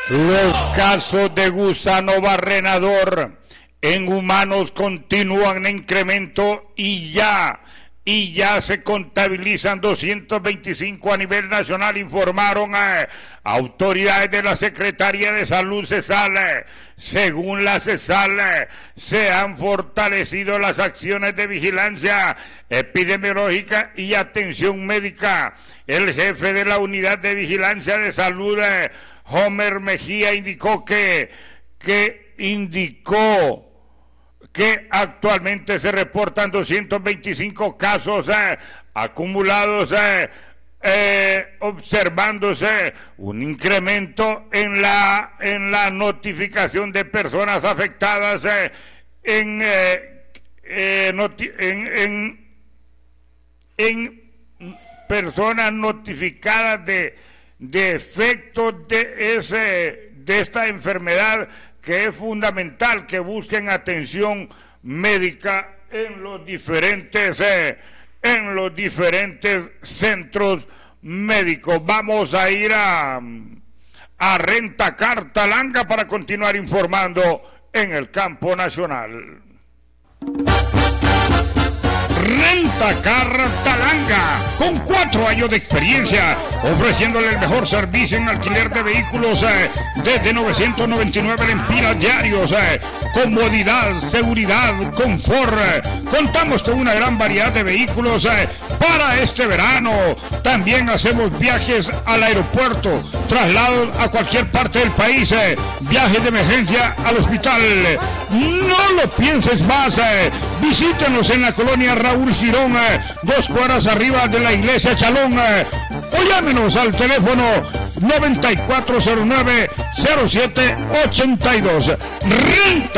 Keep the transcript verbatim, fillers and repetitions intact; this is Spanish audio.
Los casos de gusano barrenador en humanos continúan en incremento y ya, y ya se contabilizan doscientos veinticinco a nivel nacional, informaron eh, autoridades de la Secretaría de Salud CESAL. Según la CESAL, eh, se han fortalecido las acciones de vigilancia epidemiológica y atención médica. El jefe de la Unidad de Vigilancia de Salud, eh, Homer Mejía, indicó que, que indicó que actualmente se reportan doscientos veinticinco casos eh, acumulados, eh, eh, observándose un incremento en la en la notificación de personas afectadas eh, en, eh, eh, noti- en, en en personas notificadas de de efectos de ese de esta enfermedad, que es fundamental que busquen atención médica en los diferentes eh, en los diferentes centros médicos. Vamos a ir a a Rentacar Talanga para continuar informando en el campo nacional. Rentacar Talanga, con cuatro años de experiencia, ofreciéndole el mejor servicio en alquiler de vehículos eh, desde novecientos noventa y nueve lempiras diarios, eh, comodidad, seguridad, confort. Eh. Contamos con una gran variedad de vehículos eh, para este verano. También hacemos viajes al aeropuerto, traslados a cualquier parte del país, eh, viajes de emergencia al hospital. No lo pienses más, eh. Visítenos en la colonia Raúl Girón, eh, dos cuadras arriba de la iglesia Chalón, eh, o llámenos al teléfono noventa y cuatro cero nueve cero siete ochenta y dos. Renta